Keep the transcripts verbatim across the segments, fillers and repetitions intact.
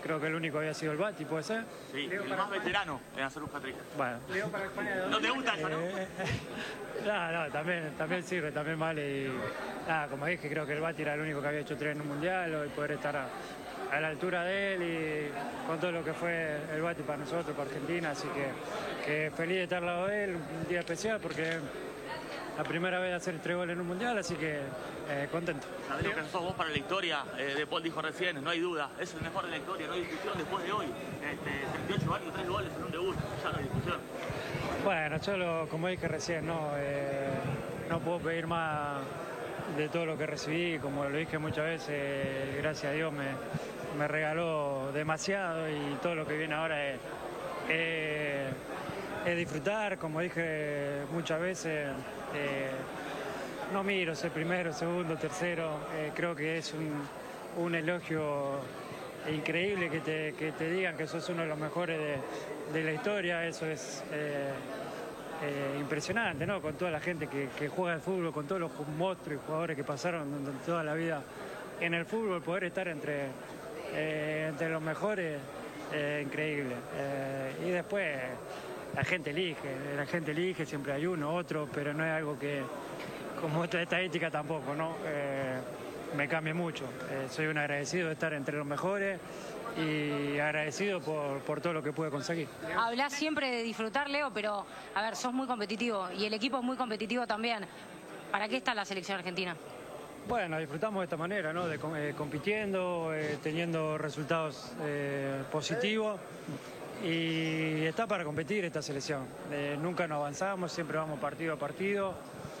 creo que el único había sido el Bati, ¿puede ser? Sí, el más veterano en hacer un hat-trick. Bueno. ¿No te gusta eso, no? No, no, también, también sirve, también vale. Y, nada, como dije, creo que el Bati era el único que había hecho tres en un mundial, y poder estar a, a la altura de él y con todo lo que fue el Bati para nosotros, para Argentina. Así que, que feliz de estar al lado de él, un día especial porque la primera vez de hacer tres goles en un mundial, así que eh, contento. Sabés lo que sos vos para la historia, eh, De Paul dijo recién, no hay duda, es el mejor de la historia, no hay discusión después de hoy. Este, treinta y ocho años, tres goles en un debut, ya no hay discusión. Bueno, yo lo, como dije recién, no, eh, no puedo pedir más de todo lo que recibí, como lo dije muchas veces, gracias a Dios me, me regaló demasiado y todo lo que viene ahora es, es, es disfrutar, como dije muchas veces, eh, no miro ser primero, segundo, tercero, eh, creo que es un, un elogio increíble que te, que te digan que sos uno de los mejores de, de la historia, eso es eh, eh, impresionante, ¿no? Con toda la gente que, que juega al fútbol, con todos los monstruos y jugadores que pasaron toda la vida en el fútbol, poder estar entre, eh, entre los mejores, eh, increíble. Eh, y después la gente elige, la gente elige, siempre hay uno, otro, pero no es algo que, como esta estadística tampoco, ¿no? Eh, me cambia mucho. Eh, soy un agradecido de estar entre los mejores y agradecido por, por todo lo que pude conseguir. Hablás siempre de disfrutar, Leo, pero, a ver, sos muy competitivo y el equipo es muy competitivo también. ¿Para qué está la selección argentina? Bueno, disfrutamos de esta manera, ¿no? De, eh, compitiendo, eh, teniendo resultados eh, positivos y está para competir esta selección. Eh, nunca nos avanzamos, siempre vamos partido a partido.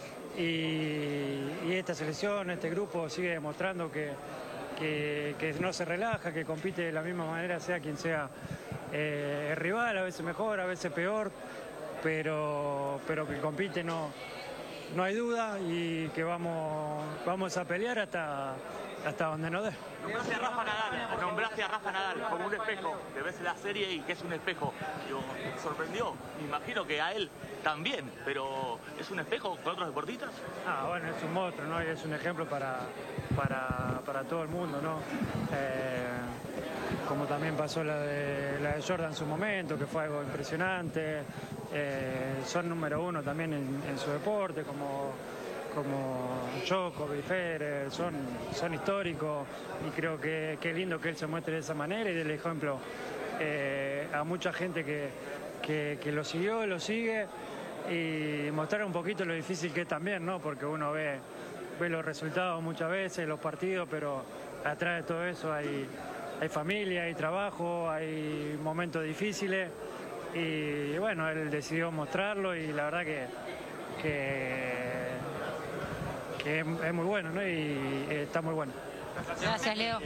Y, y esta selección, este grupo sigue demostrando que, que, que no se relaja, que compite de la misma manera, sea quien sea eh, el rival, a veces mejor, a veces peor, pero, pero que compite no, no hay duda y que vamos, vamos a pelear hasta, hasta donde nos dé. Nombraste a Rafa Nadal, nombraste a Rafa Nadal como un espejo, te ves en la serie y que es un espejo. Digo, ¿te sorprendió? Me imagino que a él también, pero ¿es un espejo con otros deportistas? Ah, bueno, es un monstruo, ¿no? Y es un ejemplo para, para, para todo el mundo, ¿no? Eh, como también pasó la de, la de Jordan en su momento, que fue algo impresionante. Eh, son número uno también en, en su deporte, como, como Djokovic, Federer, son, son históricos y creo que es lindo que él se muestre de esa manera y del ejemplo eh, a mucha gente que, que, que lo siguió, lo sigue y mostrar un poquito lo difícil que es también, ¿no? Porque uno ve, ve los resultados muchas veces, los partidos, pero atrás de todo eso hay, hay familia, hay trabajo, hay momentos difíciles y bueno, él decidió mostrarlo y la verdad que, que, que es, es muy bueno, ¿no? Y está muy bueno. Gracias, Leo.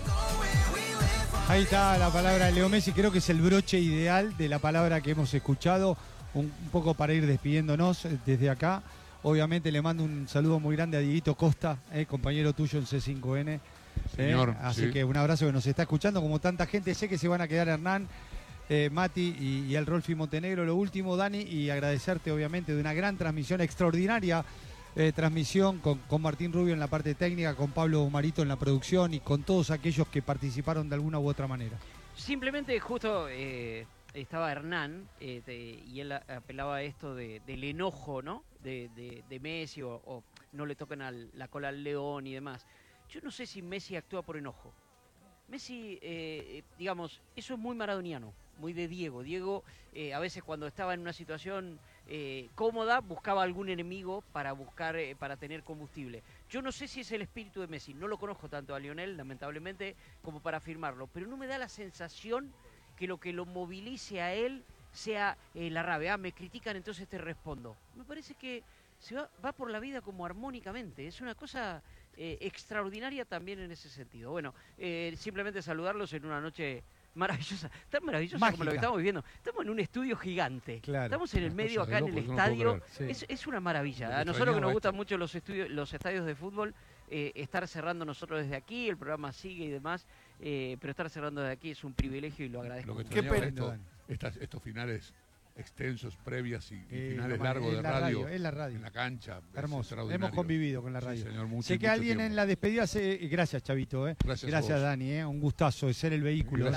Ahí está la palabra de Leo Messi, creo que es el broche ideal de la palabra que hemos escuchado, un, un poco para ir despidiéndonos desde acá. Obviamente le mando un saludo muy grande a Dieguito Costa, eh, compañero tuyo en C cinco N. Señor, eh, así sí. que un abrazo que nos está escuchando, como tanta gente. Sé que se van a quedar Hernán, eh, Mati y, y el Rolfi Montenegro. Lo último, Dani, y agradecerte obviamente de una gran transmisión extraordinaria. Eh, transmisión con, con Martín Rubio en la parte técnica, con Pablo Marito en la producción y con todos aquellos que participaron de alguna u otra manera. Simplemente justo eh, estaba Hernán eh, de, y él apelaba a esto de, del enojo, ¿no? De, de, de Messi o, o no le tocan al, la cola al león y demás. Yo no sé si Messi actúa por enojo. Messi, eh, digamos, eso es muy maradoniano, muy de Diego. Diego eh, a veces cuando estaba en una situación eh, cómoda buscaba algún enemigo para buscar, eh, para tener combustible. Yo no sé si es el espíritu de Messi, no lo conozco tanto a Lionel, lamentablemente, como para afirmarlo, pero no me da la sensación que lo que lo movilice a él sea eh, la rabia. Ah, me critican, entonces te respondo. Me parece que se va, va por la vida como armónicamente, es una cosa eh, extraordinaria también en ese sentido. Bueno, eh, simplemente saludarlos en una noche maravillosa, tan maravillosa Mágica. como lo que estamos viviendo. Estamos en un estudio gigante, Claro. estamos en el medio acá en el loco, estadio, no es, es una maravilla. Lo A que nosotros que nos extrañaba gustan esto. mucho los, estudios, los estadios de fútbol, eh, estar cerrando nosotros desde aquí, el programa sigue y demás, eh, pero estar cerrando desde aquí es un privilegio y lo agradezco. Lo que mucho. Qué extrañaba pena, esto, Dani. estas, estos finales extensos, previas y, y Eh, finales lo largos es de la radio, radio, es la radio. en la cancha. es Hermoso, extraordinario. hemos convivido con la radio. Sí, señor, mucho, sé que mucho alguien tiempo. en la despedida, se... gracias Chavito, eh. Gracias a gracias vos. Dani, eh. un gustazo de ser el vehículo. Gracias.